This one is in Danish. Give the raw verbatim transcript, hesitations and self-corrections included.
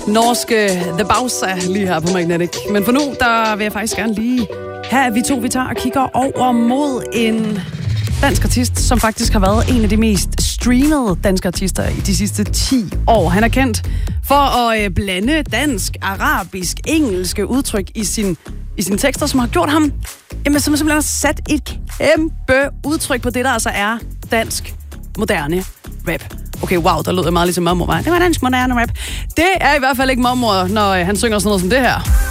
norske The Bausa lige her på Magnetic. Men for nu, der vil jeg faktisk gerne lige have, at vi to vi tager og kigger over mod en dansk artist, som faktisk har været en af de mest streamede danske artister i de sidste ti år. Han er kendt for at blande dansk, arabisk, engelske udtryk i sin i sine tekster, som har gjort ham, jamen, som simpelthen har sat et kæmpe udtryk på det, der altså er dansk moderne rap. Okay, wow, der lød jeg meget ligesom mormor. Det var dansk moderne rap. Det er i hvert fald ikke mormor, når han synger sådan noget som det her.